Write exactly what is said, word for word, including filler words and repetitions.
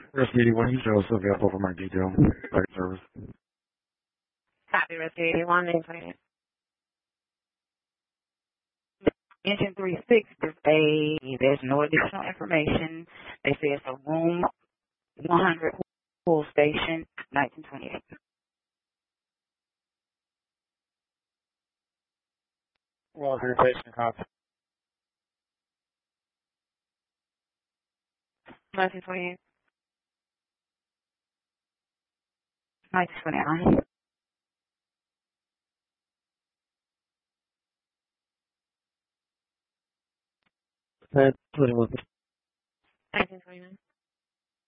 Rescue eighty-one, you show us available for my detail. Packet service. Copy, Rescue eighty-one, name please. Engine three six, they, there's no additional information. They say it's a room one hundred pool station, nineteen twenty-eight. Well, verification copy. nineteen twenty-eight. nineteen twenty-nine. That's what it was. nineteen twenty-nine.